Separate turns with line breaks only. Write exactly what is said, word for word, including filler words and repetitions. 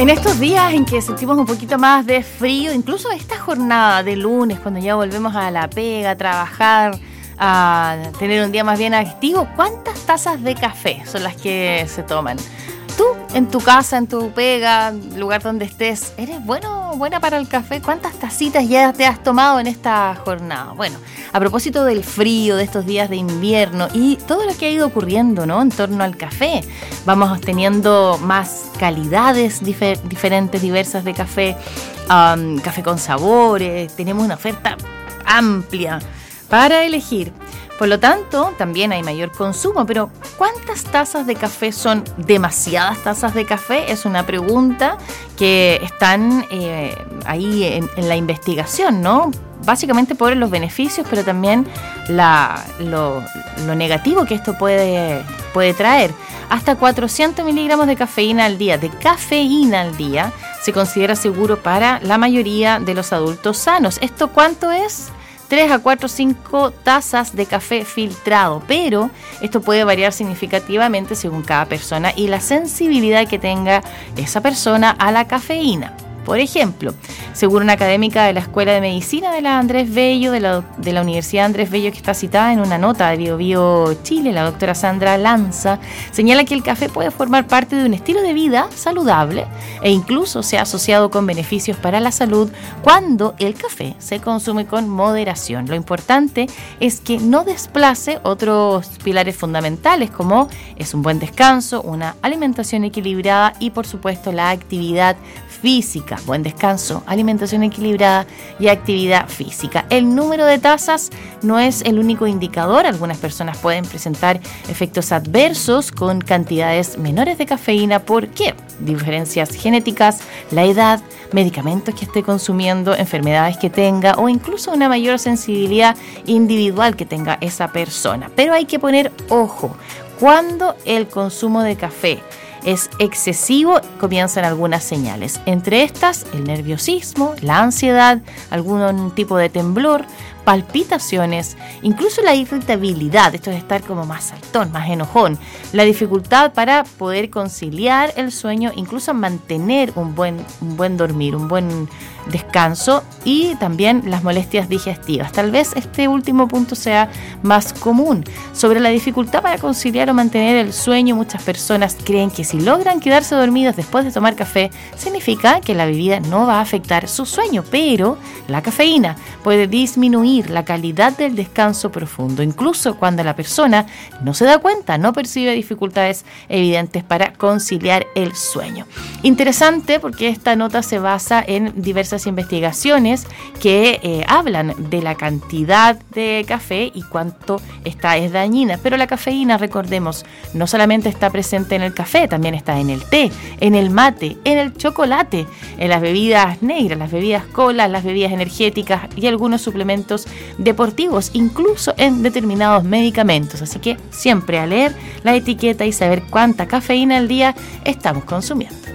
En estos días en que sentimos un poquito más de frío, incluso esta jornada de lunes, cuando ya volvemos a la pega, a trabajar, a tener un día más bien activo, ¿cuántas tazas de café son las que se toman? Tú, en tu casa, en tu pega, lugar donde estés, ¿eres bueno buena para el café? ¿Cuántas tacitas ya te has tomado en esta jornada? Bueno, a propósito del frío, de estos días de invierno y todo lo que ha ido ocurriendo, ¿no?, en torno al café, vamos teniendo más calidades difer- diferentes, diversas de café, um, café con sabores, tenemos una oferta amplia para elegir. Por lo tanto, también hay mayor consumo, pero ¿cuántas tazas de café son demasiadas tazas de café? Es una pregunta que están eh, ahí en, en la investigación, ¿no? Básicamente por los beneficios, pero también la, lo, lo negativo que esto puede, puede traer. Hasta cuatrocientos miligramos de cafeína al día, de cafeína al día, se considera seguro para la mayoría de los adultos sanos. ¿Esto cuánto es? tres a cuatro, cinco tazas de café filtrado, pero esto puede variar significativamente según cada persona y la sensibilidad que tenga esa persona a la cafeína. Por ejemplo, según una académica de la Escuela de Medicina de la Andrés Bello, de la, de la Universidad Andrés Bello, que está citada en una nota de Bio Bio Chile, la doctora Sandra Lanza, señala que el café puede formar parte de un estilo de vida saludable e incluso se ha asociado con beneficios para la salud cuando el café se consume con moderación. Lo importante es que no desplace otros pilares fundamentales como es un buen descanso, una alimentación equilibrada y por supuesto la actividad física. Buen descanso, alimentación equilibrada y actividad física. El número de tazas no es el único indicador. Algunas personas pueden presentar efectos adversos con cantidades menores de cafeína. ¿Por qué? Diferencias genéticas, la edad, medicamentos que esté consumiendo, enfermedades que tenga o incluso una mayor sensibilidad individual que tenga esa persona. Pero hay que poner ojo. Cuando el consumo de café es excesivo, comienzan algunas señales. Entre estas, el nerviosismo, la ansiedad, algún tipo de temblor, palpitaciones, incluso la irritabilidad, esto es estar como más saltón, más enojón, la dificultad para poder conciliar el sueño, incluso mantener un buen, un buen dormir, un buen descanso y también las molestias digestivas. Tal vez este último punto sea más común. Sobre la dificultad para conciliar o mantener el sueño, muchas personas creen que si logran quedarse dormidos después de tomar café, significa que la bebida no va a afectar su sueño, pero la cafeína puede disminuir la calidad del descanso profundo, incluso cuando la persona no se da cuenta, no percibe dificultades evidentes para conciliar el sueño. Interesante porque esta nota se basa en diversas investigaciones que eh, hablan de la cantidad de café y cuánto esta es dañina, pero la cafeína, recordemos, no solamente está presente en el café, también está en el té, en el mate, en el chocolate, en las bebidas negras, las bebidas cola, las bebidas energéticas y algunos suplementos deportivos, incluso en determinados medicamentos. Así que siempre a leer la etiqueta y saber cuánta cafeína al día estamos consumiendo.